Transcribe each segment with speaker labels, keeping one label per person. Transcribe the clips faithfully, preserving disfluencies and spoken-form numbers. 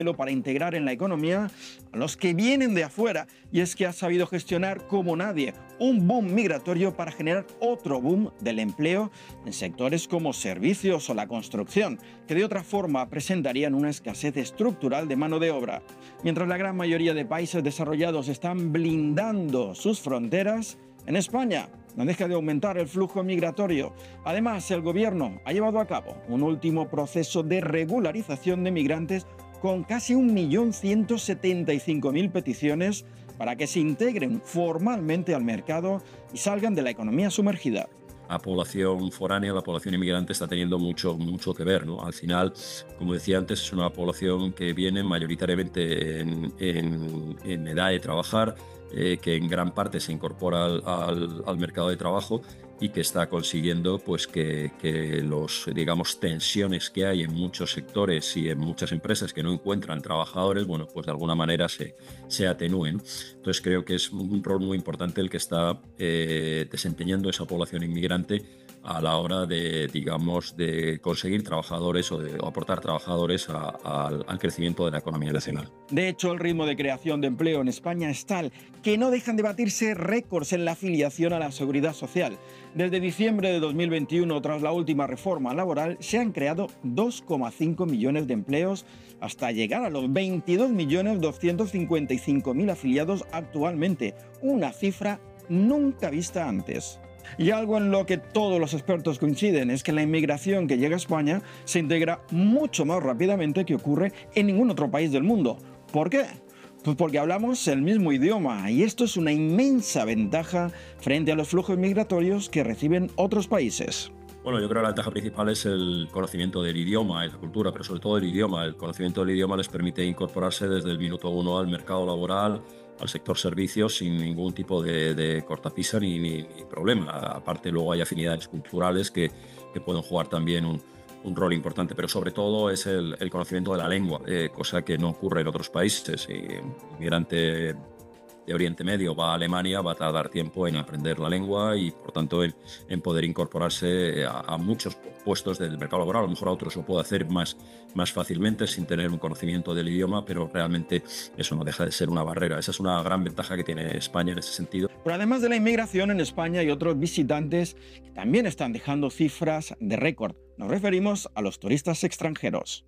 Speaker 1: para integrar en la economía a los que vienen de afuera, y es que ha sabido gestionar como nadie un boom migratorio para generar otro boom del empleo en sectores como servicios o la construcción, que de otra forma presentarían una escasez estructural de mano de obra. Mientras la gran mayoría de países desarrollados están blindando sus fronteras, en España no deja de aumentar el flujo migratorio. Además, el gobierno ha llevado a cabo un último proceso de regularización de migrantes con casi un millón ciento setenta y cinco mil peticiones para que se integren formalmente al mercado y salgan de la economía sumergida.
Speaker 2: La población foránea, la población inmigrante está teniendo mucho, mucho que ver, ¿no? Al final, como decía antes, es una población que viene mayoritariamente en, en, en edad de trabajar, eh, que en gran parte se incorpora al, al, al mercado de trabajo y que está consiguiendo pues, que, que los, digamos, tensiones que hay en muchos sectores y en muchas empresas que no encuentran trabajadores, bueno, pues de alguna manera se, se atenúen. Entonces creo que es un rol muy importante el que está eh, desempeñando esa población inmigrante a la hora de, digamos, de conseguir trabajadores o de o aportar trabajadores a, a, al crecimiento de la economía nacional.
Speaker 1: De hecho, el ritmo de creación de empleo en España es tal que no dejan de batirse récords en la afiliación a la seguridad social. Desde diciembre de dos mil veintiuno, tras la última reforma laboral, se han creado dos coma cinco millones de empleos hasta llegar a los veintidós millones doscientos cincuenta y cinco mil afiliados actualmente, una cifra nunca vista antes. Y algo en lo que todos los expertos coinciden es que la inmigración que llega a España se integra mucho más rápidamente que ocurre en ningún otro país del mundo. ¿Por qué? Pues porque hablamos el mismo idioma, y esto es una inmensa ventaja frente a los flujos migratorios que reciben otros países.
Speaker 2: Bueno, yo creo que la ventaja principal es el conocimiento del idioma y la cultura, pero sobre todo el idioma. El conocimiento del idioma les permite incorporarse desde el minuto uno al mercado laboral, al sector servicios, sin ningún tipo de, de cortapisa ni, ni, ni problema. Aparte, luego hay afinidades culturales que, que pueden jugar también un, un rol importante, pero sobre todo es el, el conocimiento de la lengua, eh, cosa que no ocurre en otros países. Si un inmigrante de Oriente Medio va a Alemania, va a tardar tiempo en aprender la lengua y, por tanto, en, en poder incorporarse a, a muchos puestos del mercado laboral. A lo mejor a otros lo puede hacer más, más fácilmente sin tener un conocimiento del idioma, pero realmente eso no deja de ser una barrera. Esa es una gran ventaja que tiene España en ese sentido.
Speaker 1: Pero además de la inmigración, en España hay otros visitantes que también están dejando cifras de récord. Nos referimos a los turistas extranjeros.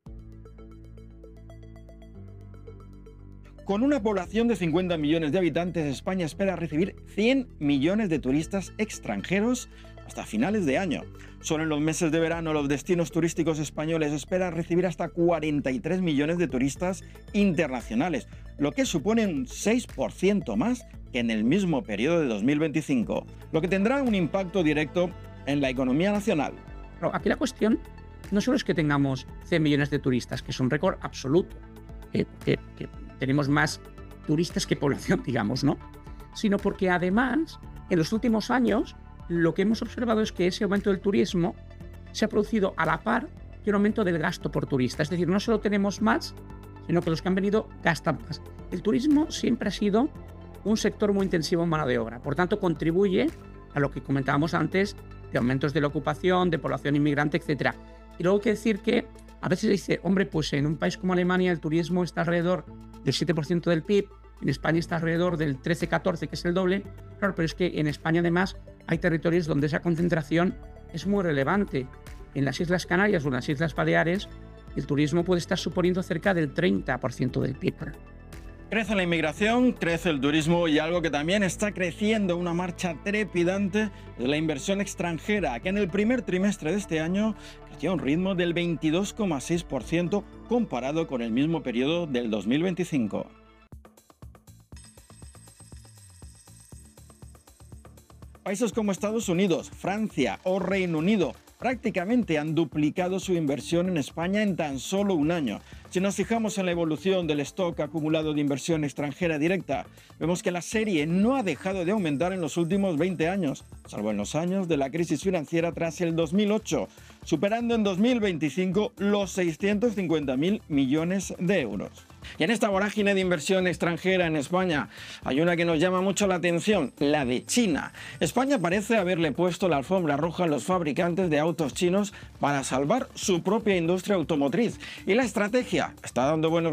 Speaker 1: Con una población de cincuenta millones de habitantes, España espera recibir cien millones de turistas extranjeros hasta finales de año. Solo en los meses de verano, los destinos turísticos españoles esperan recibir hasta cuarenta y tres millones de turistas internacionales, lo que supone un seis por ciento más que en el mismo periodo de dos mil veinticinco, lo que tendrá un impacto directo en la economía nacional.
Speaker 3: Pero aquí la cuestión no solo es que tengamos cien millones de turistas, que es un récord absoluto, que, que, que tenemos más turistas que población, digamos, ¿no? Sino porque además, en los últimos años, lo que hemos observado es que ese aumento del turismo se ha producido a la par que un aumento del gasto por turista. Es decir, no solo tenemos más, sino que los que han venido gastan más. El turismo siempre ha sido un sector muy intensivo en mano de obra. Por tanto, contribuye a lo que comentábamos antes de aumentos de la ocupación, de población inmigrante, etcétera. Y luego hay que decir que a veces se dice, hombre, pues en un país como Alemania el turismo está alrededor del siete por ciento del P I B, en España está alrededor del trece catorce, que es el doble. Claro, pero es que en España además hay territorios donde esa concentración es muy relevante. En las Islas Canarias o en las Islas Baleares, el turismo puede estar suponiendo cerca del treinta por ciento del P I B.
Speaker 1: Crece la inmigración, crece el turismo, y algo que también está creciendo a una marcha trepidante es la inversión extranjera, que en el primer trimestre de este año creció a un ritmo del veintidós coma seis por ciento comparado con el mismo periodo del dos mil veinticinco. Países como Estados Unidos, Francia o Reino Unido prácticamente han duplicado su inversión en España en tan solo un año. Si nos fijamos en la evolución del stock acumulado de inversión extranjera directa, vemos que la serie no ha dejado de aumentar en los últimos veinte años, salvo en los años de la crisis financiera tras el dos mil ocho. superando en dos mil veinticinco los seiscientos cincuenta mil millones de euros. Y en esta vorágine de inversión extranjera en España hay una que nos llama mucho la atención, la de China. España parece haberle puesto la alfombra roja a los fabricantes de autos chinos para salvar su propia industria automotriz. Y la estrategia está dando buenos